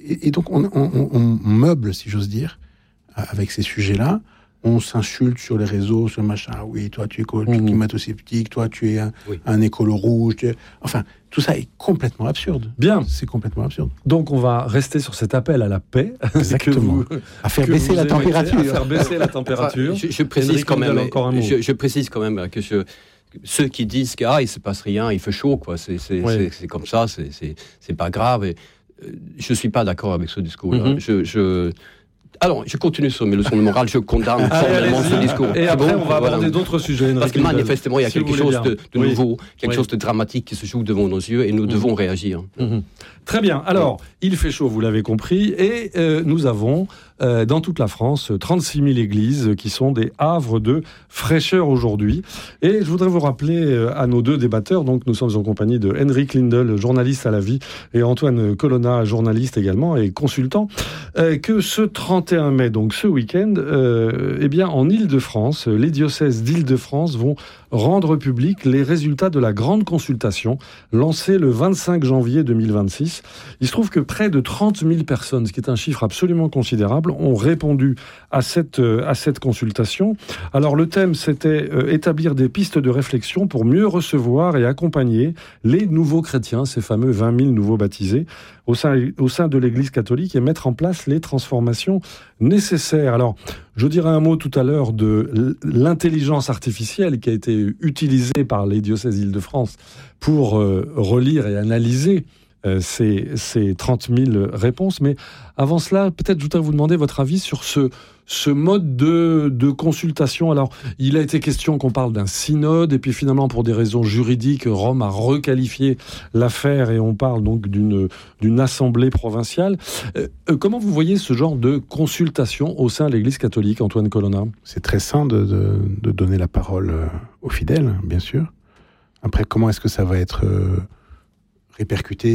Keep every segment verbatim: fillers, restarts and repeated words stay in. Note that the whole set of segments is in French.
et, et donc, on, on, on meuble, si j'ose dire, avec ces sujets-là. On s'insulte sur les réseaux, sur machin. Ah oui, toi, tu es éco- Mmh. climato-sceptique, toi, tu es un, Oui. un écolo rouge. tu es- Enfin, tout ça est complètement absurde. Bien. C'est complètement absurde. Donc, on va rester sur cet appel à la paix. Exactement. que vous- À faire que baisser vous la émettez, température. À faire baisser la température. Enfin, je, je précise Henrik quand même, Lindell, encore un mot. je, je précise quand même que je, ceux qui disent qu'il ah, ne se passe rien, il fait chaud, quoi, c'est, c'est, Oui. c'est, c'est comme ça, c'est, c'est, c'est pas grave. Et, euh, je ne suis pas d'accord avec ce discours-là. Mhm. je, je... Alors, je continue sur mes leçons de morale, je condamne Allez, formellement allez-y. ce discours. Et C'est après, bon, on va voilà. aborder d'autres sujets. Henrik Parce que Lindell, manifestement, il y a si vous quelque voulez chose bien. de, de Oui. nouveau, quelque Oui. chose de dramatique qui se joue devant nos yeux et nous Mhm. devons réagir. Mhm. Très bien. Alors, il fait chaud, vous l'avez compris, et euh, nous avons euh, dans toute la France trente-six mille églises qui sont des havres de fraîcheur aujourd'hui. Et je voudrais vous rappeler euh, à nos deux débatteurs, donc nous sommes en compagnie de Henrik Lindell, journaliste à la vie, et Antoine Colonna, journaliste également et consultant, euh, que ce trente et un mai, donc ce week-end, euh, eh bien, en Île-de-France, les diocèses d'Île-de-France vont rendre public les résultats de la grande consultation lancée le vingt-cinq janvier deux mille vingt-six. Il se trouve que près de trente mille personnes, ce qui est un chiffre absolument considérable, ont répondu à cette, euh, à cette consultation. Alors le thème, c'était euh, établir des pistes de réflexion pour mieux recevoir et accompagner les nouveaux chrétiens, ces fameux vingt mille nouveaux baptisés, au sein, au sein de l'Église catholique et mettre en place les transformations nécessaires. Alors, je dirai un mot tout à l'heure de l'intelligence artificielle qui a été utilisée par les diocèses d'Île-de-France pour euh, relire et analyser euh, ces, ces trente mille réponses. Mais avant cela, peut-être je voudrais vous demander votre avis sur ce, ce mode de, de consultation. Alors, il a été question qu'on parle d'un synode, et puis finalement, pour des raisons juridiques, Rome a requalifié l'affaire et on parle donc d'une, d'une assemblée provinciale. Euh, comment vous voyez ce genre de consultation au sein de l'Église catholique, Antoine Colonna ? C'est très sain de, de, de donner la parole euh, aux fidèles, bien sûr. Après, comment est-ce que ça va être euh, répercuté ?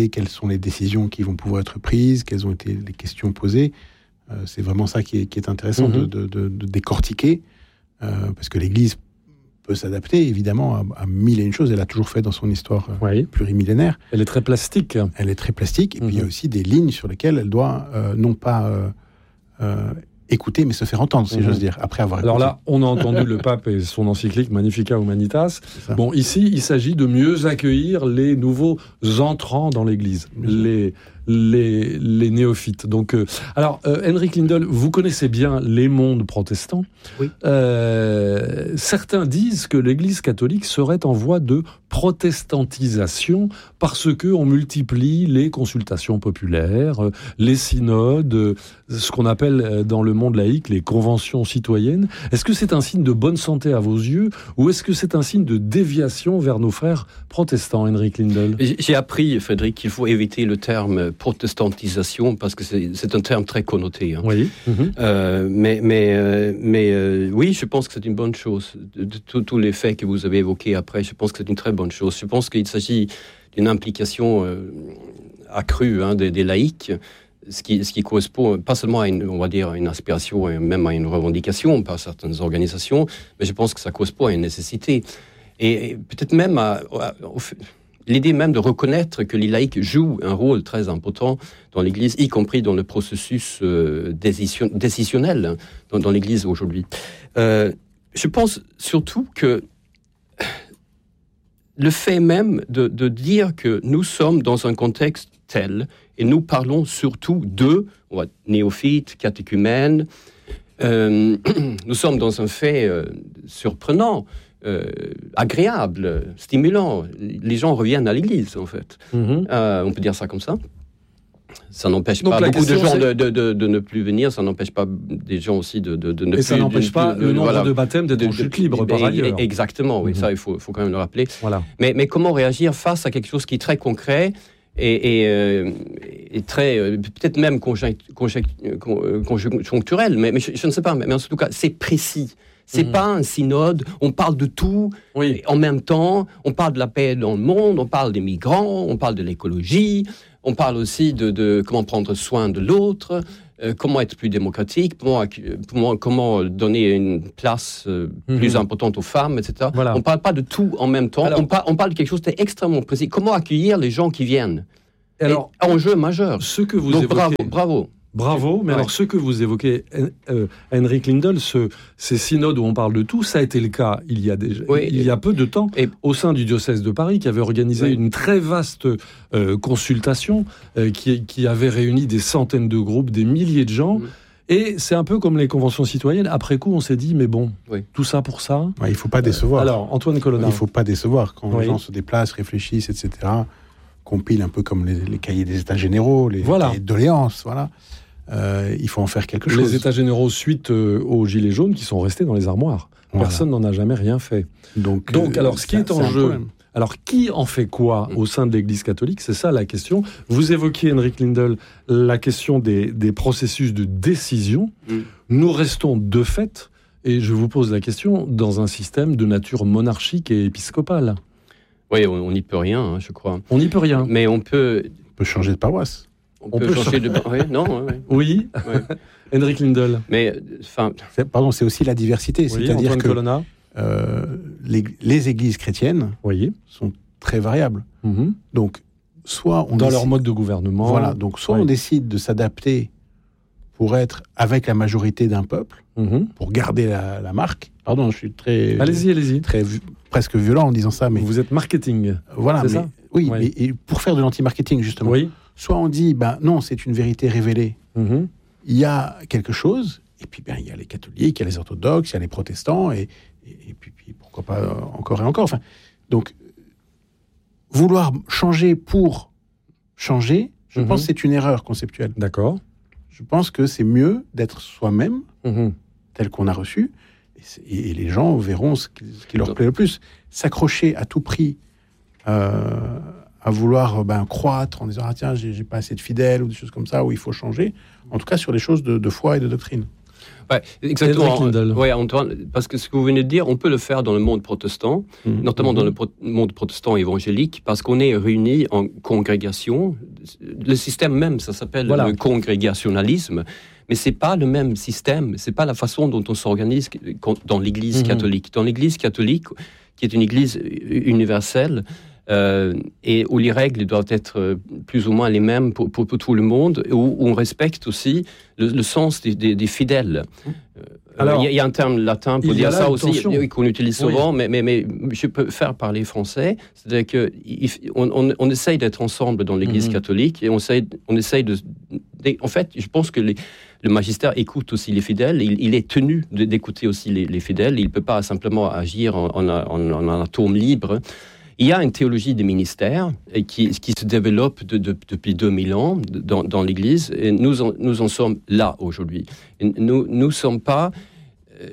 Quelles sont les décisions qui vont pouvoir être prises ? Quelles ont été les questions posées ? euh, C'est vraiment ça qui est, qui est intéressant Mm-hmm. de, de, de, de décortiquer, euh, parce que l'Église peut s'adapter, évidemment, à, à mille et une choses. Elle a toujours fait dans son histoire euh, Oui. plurimillénaire. Elle est très plastique. Elle est très plastique. Et puis, il y a Mhm. aussi des lignes sur lesquelles elle doit, euh, non pas euh, euh, écouter, mais se faire entendre, si Mhm. j'ose dire, après avoir Alors écouté. là, on a entendu le pape et son encyclique Magnificat Humanitas. ça. Bon, ici, il s'agit de mieux accueillir les nouveaux entrants dans l'Église, Bien sûr. les, les, les néophytes. Donc, euh, alors, euh, Henrik Lindell, vous connaissez bien les mondes protestants. Oui. Euh, certains disent que l'Église catholique serait en voie de protestantisation parce que on multiplie les consultations populaires, euh, les synodes, euh, ce qu'on appelle euh, dans le monde laïque les conventions citoyennes. Est-ce que c'est un signe de bonne santé à vos yeux ou est-ce que c'est un signe de déviation vers nos frères protestants, Henrik Lindell ? J'ai j'ai appris, Frédéric, qu'il faut éviter le terme protestantisation parce que c'est, c'est un terme très connoté. Hein. Oui. Mhm. Euh, mais mais, euh, mais euh, oui, je pense que c'est une bonne chose. De, de tous- tous les faits que vous avez évoqués après, je pense que c'est une très bonne chose. Je pense qu'il s'agit d'une implication euh, accrue hein, des, des laïcs, ce qui, ce qui correspond pas seulement à une, on va dire, à une aspiration, et même à une revendication par certaines organisations, mais je pense que ça correspond à une nécessité. Et, et peut-être même à, à- au fait- l'idée même de reconnaître que les laïcs jouent un rôle très important dans l'Église, y compris dans le processus euh, décision, décisionnel hein, dans, dans l'Église aujourd'hui. Euh, je pense surtout que le fait même de, de dire que nous sommes dans un contexte tel, et nous parlons surtout de on va, néophytes, catéchumènes, euh, nous sommes dans un fait euh, surprenant, euh, agréable, stimulant. Les gens reviennent à l'Église, en fait. Mhm. Euh, on peut dire ça comme ça. Ça n'empêche Donc pas la beaucoup de question, gens c'est- de, de, de, de ne plus venir, ça n'empêche pas des gens aussi de, de, de ne Et plus... ça n'empêche de- pas de- le de- nombre voilà. de baptêmes d'être en De- chute de- libre par et- ailleurs. Exactement, oui, Mhm. ça, il faut, faut quand même le rappeler. Voilà. Mais, mais comment réagir face à quelque chose qui est très concret et, et, euh, et très, euh, peut-être même conject- conject- con- conjoncturel, mais, mais je, je ne sais pas, mais en tout cas, c'est précis. C'est Mhm. pas un synode, on parle de tout Oui. en même temps, on parle de la paix dans le monde, on parle des migrants, on parle de l'écologie, on parle aussi de, de comment prendre soin de l'autre, euh, comment être plus démocratique, comment, accu- comment, comment donner une place euh, plus Mhm. importante aux femmes, et cetera. Voilà. On ne parle pas de tout en même temps, Alors- on, par- on parle de quelque chose d'extrêmement précis. Comment accueillir les gens qui viennent ? Et alors, et enjeu majeur. Ce que vous Donc, évoquez... bravo, bravo. Bravo, mais ouais. alors ce que vous évoquez, euh, Henrik Lindell, ce, ces synodes où on parle de tout, ça a été le cas il y a, déjà, oui, il y a peu de temps et, au sein du diocèse de Paris, qui avait organisé oui. une très vaste euh, consultation, euh, qui, qui avait réuni des centaines de groupes, des milliers de gens. Oui. Et c'est un peu comme les conventions citoyennes. Après coup, on s'est dit, mais bon, oui. tout ça pour ça. Ouais, il ne faut pas décevoir. Euh, alors, Antoine Colonna. Il ne faut pas décevoir. Quand oui. les gens se déplacent, réfléchissent, et cetera, compilent un peu comme les, les cahiers des États généraux, les voilà. cahiers de doléances, voilà. Euh, il faut en faire quelque chose. Les États généraux suite euh, aux Gilets jaunes qui sont restés dans les armoires. Voilà. Personne n'en a jamais rien fait. Donc, Donc euh, alors, ce qui est en jeu... Alors, qui en fait quoi au sein de l'Église catholique ? C'est ça la question. Vous évoquiez, Henrik Lindell, la question des, des processus de décision. Mm. Nous restons de fait, et je vous pose la question, dans un système de nature monarchique et épiscopale. Oui, on n'y peut rien, hein, je crois. On n'y peut rien. Mais on peut... On peut changer de paroisse. On, on peut, peut changer, changer de... Oui, non, ouais. Oui, ouais. Henrik Lindell. Mais, enfin... Pardon, c'est aussi la diversité. Oui, c'est-à-dire Antoine que... Colonna. Euh, les, les églises chrétiennes oui. sont très variables. Mm-hmm. Donc, soit on dans décide, leur mode de gouvernement. Voilà. Donc, soit oui. on décide de s'adapter pour être avec la majorité d'un peuple, mm-hmm. pour garder la, la marque. Pardon, je suis très, allez-y, allez-y. très presque violent en disant ça, mais vous êtes marketing. Voilà. C'est mais, ça oui, oui. mais et pour faire de l'anti-marketing justement. Oui. Soit on dit, ben non, c'est une vérité révélée. Mm-hmm. Il y a quelque chose. Et puis, ben, il y a les catholiques, il y a les orthodoxes, il y a les protestants, et, et, et puis, puis, pourquoi pas euh, encore et encore. Enfin, donc, vouloir changer pour changer, je mm-hmm. pense que c'est une erreur conceptuelle. D'accord. Je pense que c'est mieux d'être soi-même, mm-hmm. tel qu'on a reçu, et, et les gens verront ce qui, ce qui leur plaît le plus. S'accrocher à tout prix euh, à vouloir ben, croître en disant « Ah tiens, j'ai, j'ai pas assez de fidèles » ou des choses comme ça, où il faut changer. En tout cas, sur les choses de, de foi et de doctrine. Ouais, exactement. Ouais, Antoine, parce que ce que vous venez de dire, on peut le faire dans le monde protestant, mmh. notamment mmh. dans le pro- monde protestant évangélique, parce qu'on est réunis en congrégation. Le système même, ça s'appelle voilà. le congrégationalisme, mais c'est pas le même système. C'est pas la façon dont on s'organise dans l'Église mmh. catholique. Dans l'Église catholique, qui est une Église universelle. Euh, et où les règles doivent être plus ou moins les mêmes pour, pour, pour tout le monde, où, où on respecte aussi le, le sens des, des, des fidèles. Alors, il euh, y, y a un terme latin pour dire ça aussi, qu'on utilise souvent, oui. mais, mais, mais je peux faire parler français. C'est-à-dire qu'on on, on essaye d'être ensemble dans l'Église mm-hmm. catholique, et on essaye, on essaye de... En fait, je pense que les, le magistère écoute aussi les fidèles, il, il est tenu de, d'écouter aussi les, les fidèles, il ne peut pas simplement agir en, en, en, en un atome libre. Il y a une théologie des ministères qui, qui se développe de, de, depuis deux mille ans dans, dans l'Église, et nous en, nous en sommes là aujourd'hui. Et nous ne sommes pas... Euh,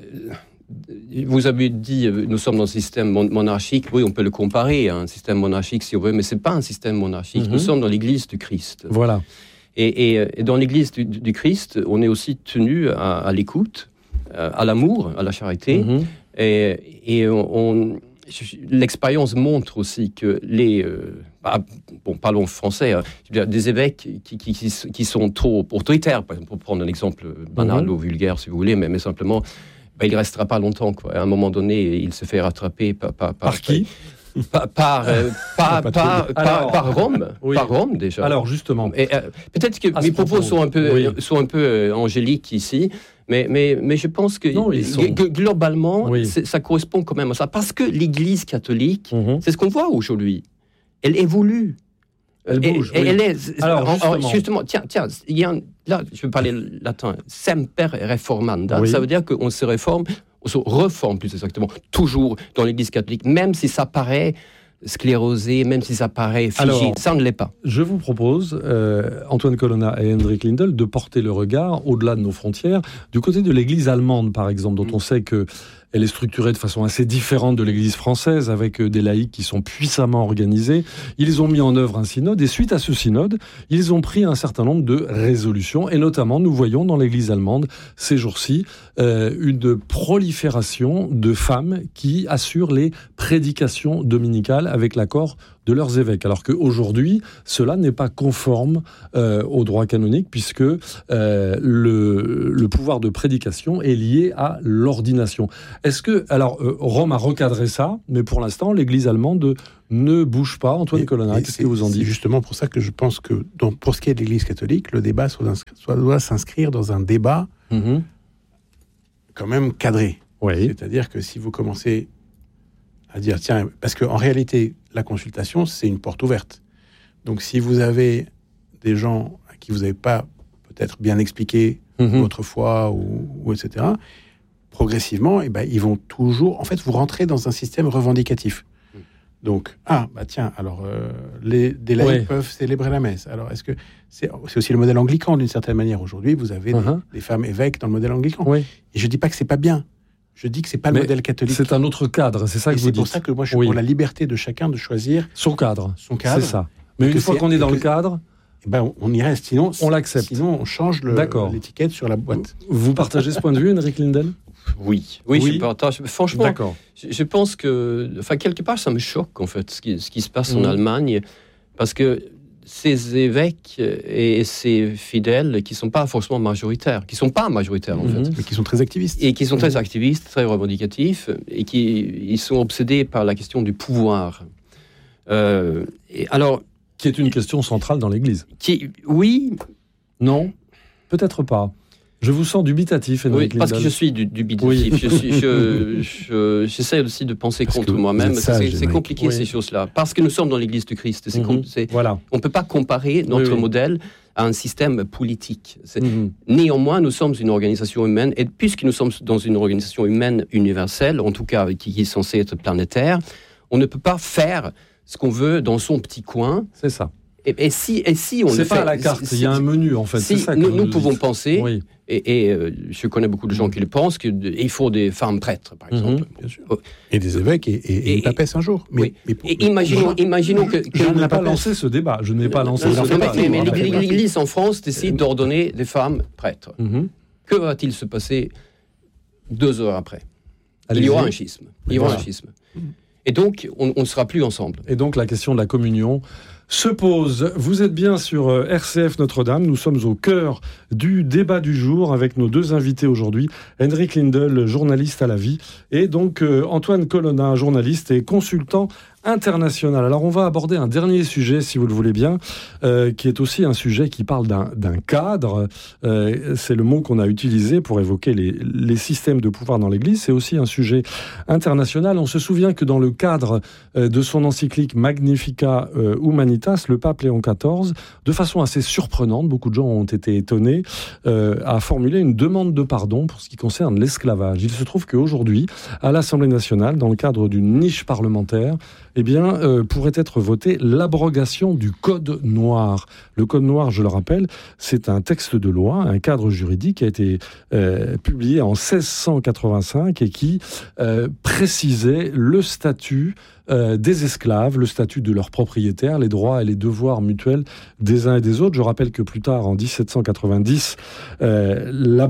vous avez dit, nous sommes dans un système monarchique, oui, on peut le comparer à un système monarchique si on veut, mais ce n'est pas un système monarchique. Mm-hmm. Nous sommes dans l'Église du Christ. Voilà. Et, et, et dans l'Église du, du Christ, on est aussi tenu à, à l'écoute, à l'amour, à la charité, mm-hmm. et, et on... on l'expérience montre aussi que les... Euh, bah, bon, parlons français, hein, des évêques qui, qui, qui, qui sont trop autoritaires, par exemple, pour prendre un exemple banal mm-hmm. ou vulgaire, si vous voulez, mais, mais simplement, bah, il ne restera pas longtemps, quoi. À un moment donné, il se fait rattraper par... Par, par, par qui par, par, euh, par, par, par, Alors, par Rome, oui. par Rome déjà. Alors justement, et, euh, peut-être que mes propos, propos sont un peu, oui. sont un peu euh, angéliques ici, mais, mais, mais je pense que non, ils sont... g- globalement, oui. ça correspond quand même à ça, parce que l'Église catholique, mm-hmm. c'est ce qu'on voit aujourd'hui. Elle évolue. Elle bouge. Et, oui. elle est. Alors justement, alors, justement tiens, tiens, il y a un, là, je vais parler latin. Semper reformanda. Oui. Ça veut dire qu'on se réforme. On se reforme plus exactement, toujours dans l'Église catholique, même si ça paraît sclérosé, même si ça paraît figé, Alors, ça ne l'est pas. Je vous propose, euh, Antoine Colonna et Henrik Lindell, de porter le regard au-delà de nos frontières, du côté de l'Église allemande, par exemple, dont mmh. on sait que elle est structurée de façon assez différente de l'Église française, avec des laïcs qui sont puissamment organisés. Ils ont mis en œuvre un synode, et suite à ce synode, ils ont pris un certain nombre de résolutions, et notamment, nous voyons dans l'Église allemande, ces jours-ci, euh, une prolifération de femmes qui assurent les prédications dominicales avec l'accord de leurs évêques, alors qu'aujourd'hui, cela n'est pas conforme euh, au droit canonique, puisque euh, le, le pouvoir de prédication est lié à l'ordination. Est-ce que, alors, euh, Rome a recadré ça, mais pour l'instant, l'Église allemande ne bouge pas. Antoine Colonna, qu'est-ce que vous en dites ? C'est justement pour ça que je pense que, donc, pour ce qui est de l'Église catholique, le débat soit, soit, doit s'inscrire dans un débat mmh. quand même cadré. Oui. C'est-à-dire que si vous commencez à dire, tiens, parce qu'en réalité, la consultation, c'est une porte ouverte. Donc, si vous avez des gens à qui vous n'avez pas peut-être bien expliqué mmh. votre foi, ou, ou et cetera, progressivement, eh ben, ils vont toujours... En fait, vous rentrez dans un système revendicatif. Mmh. Donc, ah, bah tiens, alors, euh, les, des laïcs ouais. peuvent célébrer la messe. Alors, est-ce que... C'est, c'est aussi le modèle anglican, d'une certaine manière. Aujourd'hui, vous avez mmh. des, des femmes évêques dans le modèle anglican. Oui. Et je ne dis pas que ce n'est pas bien. Je dis que c'est pas Mais le modèle catholique. C'est un autre cadre, c'est ça que et vous c'est dites. C'est pour ça que moi je suis oui. pour la liberté de chacun de choisir son cadre. Son cadre. C'est ça. Mais une fois qu'on est dans que, le cadre, eh ben on, on y reste. Sinon, on l'accepte. Sinon, on change le, l'étiquette sur la boîte. Vous partagez ce point de vue, Henrik Lindell ? Oui, oui, oui, je partage. Franchement, D'accord. Je, je pense que, enfin, quelque part, ça me choque en fait ce qui, ce qui se passe mmh. en Allemagne, parce que ces évêques et ces fidèles qui ne sont pas forcément majoritaires, qui ne sont pas majoritaires en mmh. fait. Mais qui sont très activistes. Et qui sont très activistes, très revendicatifs, et qui ils sont obsédés par la question du pouvoir. Euh, et alors, qui est une question centrale dans l'Église. Qui, oui. Non, peut-être pas. Je vous sens dubitatif, Henrik Oui, parce que je suis dubitatif. Oui. Je suis, je, je, j'essaie aussi de penser parce contre moi-même. Sage, c'est, c'est compliqué, oui. ces choses-là. Parce que nous sommes dans l'Église du Christ. C'est, mm-hmm. c'est, voilà. On ne peut pas comparer notre oui, oui. modèle à un système politique. Mm-hmm. Néanmoins, nous sommes une organisation humaine, et puisque nous sommes dans une organisation humaine universelle, en tout cas qui est censée être planétaire, on ne peut pas faire ce qu'on veut dans son petit coin. C'est ça. Et, et, si, et si on c'est le pas fait, à la carte, il y a un menu en fait. Si c'est ça nous, que nous pouvons penser, oui. et, et euh, je connais beaucoup de gens qui le pensent, qu'il faut des femmes prêtres, par exemple. Mmh, bien sûr. Et des évêques et, et, et, et une papesse un jour. Mais, oui. mais pour, et imaginons, je, imaginons que, que... Je n'ai pas lancé ce débat. Je n'ai pas lancé non, ce non, débat. Mais, mais, mais l'Église en France décide d'ordonner des femmes prêtres. Mmh. Que va-t-il se passer deux heures après ? Allez-y. Il y aura un schisme. Il y aura voilà. un schisme. Mmh. Et donc, on ne sera plus ensemble. Et donc, la question de la communion se pose. Vous êtes bien sur R C F Notre-Dame. Nous sommes au cœur du débat du jour avec nos deux invités aujourd'hui. Henrik Lindell, journaliste à la vie, et donc euh, Antoine Colonna, journaliste et consultant international. Alors, on va aborder un dernier sujet, si vous le voulez bien, euh, qui est aussi un sujet qui parle d'un, d'un cadre. Euh, c'est le mot qu'on a utilisé pour évoquer les, les systèmes de pouvoir dans l'Église. C'est aussi un sujet international. On se souvient que dans le cadre euh, de son encyclique Magnificat euh, Humanitas, le pape Léon quatorze, de façon assez surprenante, beaucoup de gens ont été étonnés, euh, a formulé une demande de pardon pour ce qui concerne l'esclavage. Il se trouve qu'aujourd'hui, à l'Assemblée nationale, dans le cadre d'une niche parlementaire, eh bien, euh, pourrait être votée l'abrogation du Code noir. Le Code noir, je le rappelle, c'est un texte de loi, un cadre juridique qui a été euh, publié en seize cent quatre-vingt-cinq et qui euh, précisait le statut euh, des esclaves, le statut de leurs propriétaires, les droits et les devoirs mutuels des uns et des autres. Je rappelle que plus tard, en dix-sept cent quatre-vingt-dix, euh,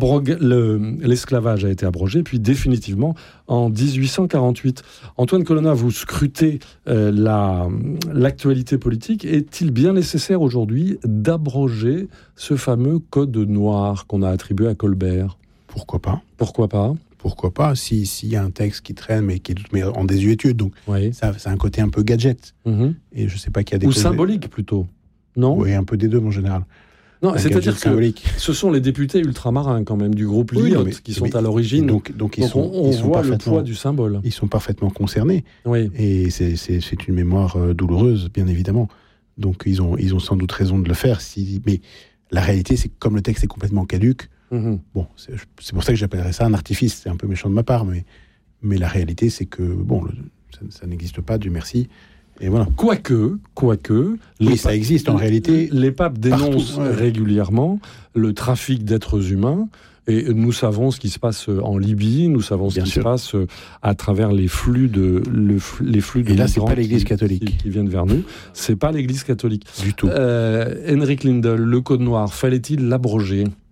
le, l'esclavage a été abrogé, puis définitivement en dix-huit cent quarante-huit. Antoine Colonna, vous scrutez euh, la, l'actualité politique. Est-il bien nécessaire aujourd'hui d'abroger ce fameux code noir qu'on a attribué à Colbert ? Pourquoi pas ? Pourquoi pas ? Pourquoi pas, s'il si y a un texte qui traîne, mais qui est mais en désuétude, donc oui. ça, ça a un côté un peu gadget. Mm-hmm. Et je sais pas qu'il y a des... Ou symbolique, plutôt, non ? Oui, un peu des deux, en général. Non, un c'est-à-dire que symbolique. Ce sont les députés ultramarins, quand même, du groupe oui, Lyot, qui sont à l'origine. Donc, donc, ils donc sont, on, on ils sont voit le poids du symbole. Ils sont parfaitement concernés. Oui. Et c'est, c'est, c'est une mémoire euh, douloureuse, bien évidemment. Donc, ils ont, ils ont sans doute raison de le faire. Si, mais la réalité, c'est que comme le texte est complètement caduc, Mmh. bon, c'est, c'est pour ça que j'appellerais ça un artifice. C'est un peu méchant de ma part, mais, mais la réalité, c'est que bon, le, ça, ça n'existe pas, Dieu merci. Et voilà. Quoique, quoique, oui, les ça papes, existe en réalité. Les papes dénoncent partout, ouais. régulièrement le trafic d'êtres humains. Et nous savons ce qui se passe en Libye, nous savons ce Bien qui sûr. se passe à travers les flux de, le, les flux de et là, c'est pas l'Église qui, catholique qui, qui viennent vers nous. C'est pas l'Église catholique du tout. Euh, Henrik Lindell, le Code noir, fallait-il l'abroger ?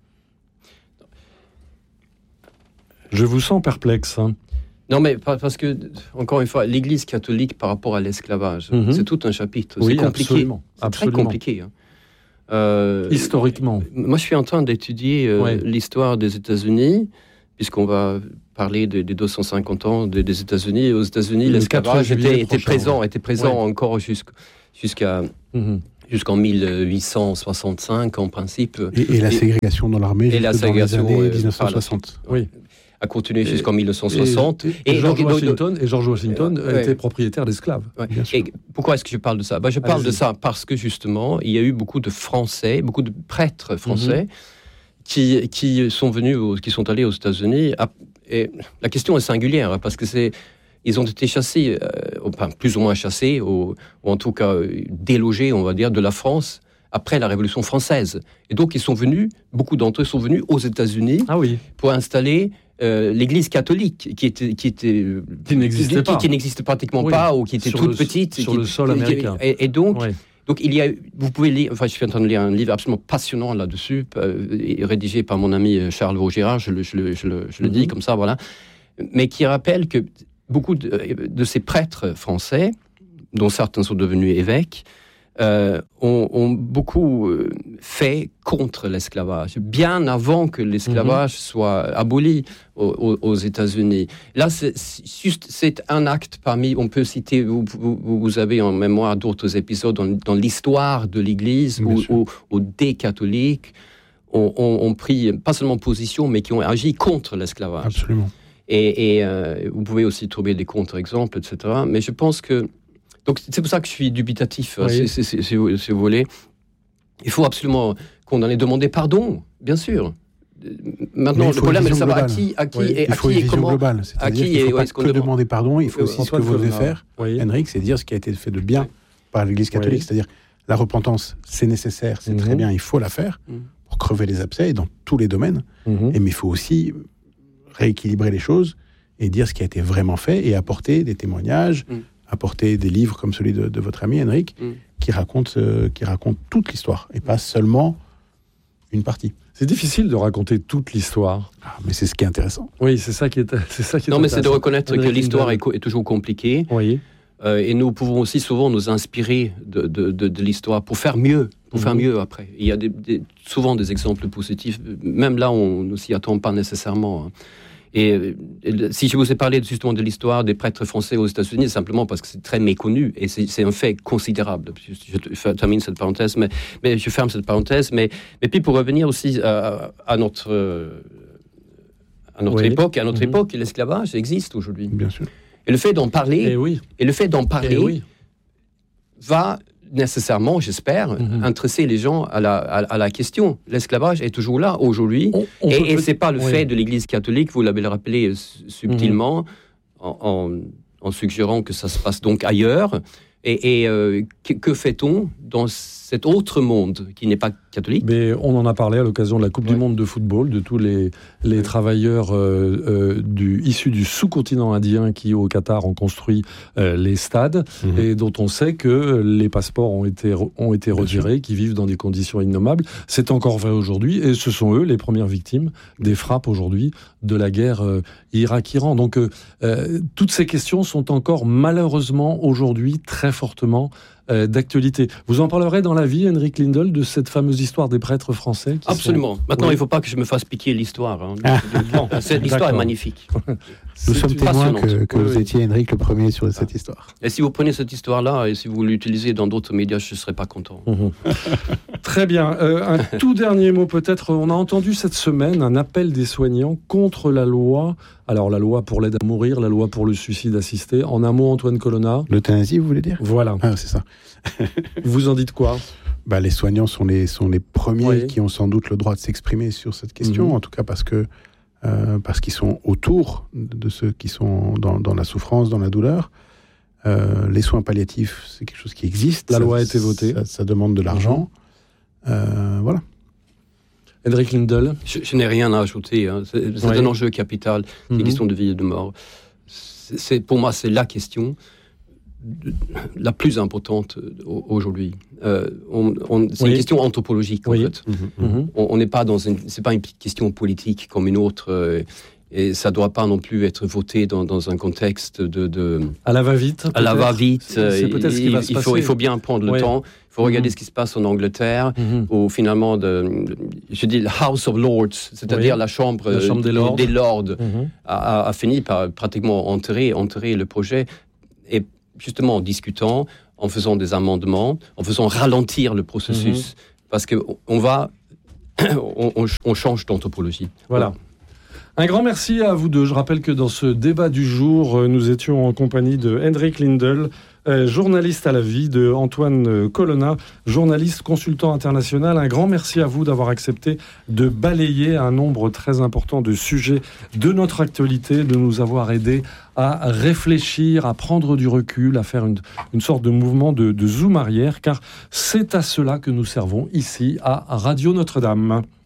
Je vous sens perplexe. Hein. Non, mais parce que, encore une fois, l'Église catholique par rapport à l'esclavage, mm-hmm. c'est tout un chapitre. Oui, c'est compliqué. Absolument. C'est absolument. très compliqué. Hein. Euh, Historiquement. Moi, je suis en train d'étudier euh, ouais. l'histoire des États-Unis, puisqu'on va parler des, des deux cent cinquante ans des, des États-Unis. Aux États-Unis, le l'esclavage était, était prochain, présent, ouais. était présent ouais. encore jusqu'à, jusqu'à, mm-hmm. jusqu'en mille huit cent soixante-cinq, en principe. Et, et la ségrégation dans l'armée et la dans les années euh, dix-neuf cent soixante. Oui. A continué jusqu'en mille neuf cent soixante. Et, et, et, George, donc, Washington, et George Washington euh, ouais. était propriétaire d'esclaves. Ouais. Et pourquoi est-ce que je parle de ça? Ben, Je parle Allez-y. de ça parce que justement, il y a eu beaucoup de Français, beaucoup de prêtres français mm-hmm. qui, qui sont venus, aux, qui sont allés aux États-Unis. À, et la question est singulière parce que c'est, ils ont été chassés, euh, enfin, plus ou moins chassés, ou, ou en tout cas délogés, on va dire, de la France après la Révolution française. Et donc, ils sont venus, beaucoup d'entre eux sont venus aux États-Unis ah oui. pour installer Euh, l'Église catholique, qui était, qui était, qui n'existait qui, pas, qui n'existe pratiquement oui. pas, ou qui était sur toute le, petite, sur qui, le sol qui, américain. Et, et donc, oui. donc il y a, vous pouvez lire. Enfin, je suis en train de lire un livre absolument passionnant là-dessus, euh, rédigé par mon ami Charles Vaugirard. Je le, je le, je le, je le mm-hmm. dis comme ça, voilà. Mais qui rappelle que beaucoup de, de ces prêtres français, dont certains sont devenus évêques, Euh, ont, ont beaucoup euh, fait contre l'esclavage, bien avant que l'esclavage mmh. soit aboli aux, aux États-Unis. Là, c'est, c'est juste c'est un acte parmi, on peut citer, vous, vous, vous avez en mémoire d'autres épisodes dans, dans l'histoire de l'Église où, où, où des catholiques ont, ont, ont pris pas seulement position, mais qui ont agi contre l'esclavage. Absolument. Et, et euh, vous pouvez aussi trouver des contre-exemples, et cetera. Mais je pense que donc c'est pour ça que je suis dubitatif, oui. si, si, si, vous, si vous voulez. Il faut absolument condamner, demander pardon, bien sûr. Maintenant, le problème est de savoir à qui, à qui oui. et il à faut qui une et vision comment. globale. C'est-à-dire qu'il ne faut pas que demande... demander pardon, il faut aussi ce que vous devez faire, oui. Henrik, c'est dire ce qui a été fait de bien oui. par l'Église catholique. Oui. C'est-à-dire la repentance, c'est nécessaire, c'est mm-hmm. très bien, il faut la faire mm. pour crever les abcès dans tous les domaines. Mm-hmm. Et, mais il faut aussi rééquilibrer les choses et dire ce qui a été vraiment fait et apporter des témoignages. Mm. apporter des livres comme celui de, de votre ami Henrik, mm. qui raconte euh, qui raconte toute l'histoire et pas seulement une partie. C'est difficile de raconter toute l'histoire. Ah, mais c'est ce qui est intéressant. Oui, c'est ça qui est, c'est ça qui est non, mais c'est de reconnaître Henrik que l'histoire est, co- est toujours compliquée. Oui. Euh, et nous pouvons aussi souvent nous inspirer de, de, de, de l'histoire pour faire mieux, pour mm-hmm. faire mieux après. Il y a des, des, souvent des exemples positifs. Même là, on ne s'y attend pas nécessairement. Hein. Et, et si je vous ai parlé justement de l'histoire des prêtres français aux États-Unis, c'est simplement parce que c'est très méconnu et c'est, c'est un fait considérable. Je, je termine cette parenthèse, mais, mais je ferme cette parenthèse. Mais, mais puis pour revenir aussi à, à notre, à notre oui. époque, à notre mm-hmm. époque, l'esclavage existe aujourd'hui. Bien sûr. Et le fait d'en parler, et, oui. et le fait d'en parler, oui. va nécessairement, j'espère, mm-hmm. intéresser les gens à la, à, à la question. L'esclavage est toujours là aujourd'hui. On, on et, et ce n'est pas le oui. fait de l'Église catholique, vous l'avez rappelé subtilement, mm-hmm. en, en, en suggérant que ça se passe donc ailleurs. Et, et euh, que, que fait-on dans cet autre monde qui n'est pas catholique? Mais on en a parlé à l'occasion de la Coupe ouais. du Monde de football, de tous les, les ouais. travailleurs euh, euh, du, issus du sous-continent indien qui, au Qatar, ont construit euh, les stades mmh. et dont on sait que les passeports ont été, ont été retirés, qui vivent dans des conditions innommables. C'est encore vrai aujourd'hui et ce sont eux les premières victimes des frappes aujourd'hui de la guerre euh, Irak-Iran. Donc euh, euh, toutes ces questions sont encore malheureusement aujourd'hui très fortement euh, d'actualité. Vous en parlerez dans la vie, Henrik Lindell, de cette fameuse histoire des prêtres français qui Absolument. Sont... Maintenant, oui. il ne faut pas que je me fasse piquer l'histoire. Hein. Ah. Non, cette histoire D'accord. est magnifique. Nous sommes témoins que, que oui, vous oui. étiez, Henrik, le premier sur cette histoire. Et si vous prenez cette histoire-là et si vous l'utilisez dans d'autres médias, je ne serai pas content. Mmh. Très bien. Euh, un tout dernier mot peut-être. On a entendu cette semaine un appel des soignants contre la loi. Alors la loi pour l'aide à mourir, la loi pour le suicide assisté. En un mot, Antoine Colonna. L'euthanasie, vous voulez dire ? Voilà. Ah, c'est ça. Vous en dites quoi ? Bah, les soignants sont les, sont les premiers oui. qui ont sans doute le droit de s'exprimer sur cette question, mmh. en tout cas parce que Euh, parce qu'ils sont autour de ceux qui sont dans, dans la souffrance, dans la douleur. Euh, les soins palliatifs, c'est quelque chose qui existe. La ça, loi a été votée. Ça, ça demande de l'argent. Mmh. Euh, voilà. Henrik Lindell. Je, je n'ai rien à ajouter. Hein. C'est, c'est oui. un enjeu capital. C'est une mmh. question de vie et de mort. C'est, c'est, pour moi, c'est la question la plus importante aujourd'hui. Euh, on, on, c'est oui. une question anthropologique, en oui. fait. Mmh. On n'est pas dans une... C'est pas une question politique comme une autre. Euh, Et ça ne doit pas non plus être voté dans, dans un contexte de, de... À la va-vite. À la va-vite. C'est, c'est peut-être ce qui va se il passer. Faut, il faut bien prendre le ouais. temps. Il faut regarder mmh. ce qui se passe en Angleterre, mmh. où finalement, de, je dis le House of Lords, c'est-à-dire oui. la chambre, la chambre des Lords, des Lords mmh. a, a fini par pratiquement enterrer, enterrer le projet. Et justement, en discutant, en faisant des amendements, en faisant ralentir le processus, mmh. parce qu'on va... on, on, on change d'anthropologie. Voilà. Un grand merci à vous deux. Je rappelle que dans ce débat du jour, nous étions en compagnie de Hendrik Lindell, euh, journaliste à la vie, de Antoine Colonna, journaliste consultant international. Un grand merci à vous d'avoir accepté de balayer un nombre très important de sujets de notre actualité, de nous avoir aidés à réfléchir, à prendre du recul, à faire une, une sorte de mouvement de, de zoom arrière, car c'est à cela que nous servons ici à Radio Notre-Dame.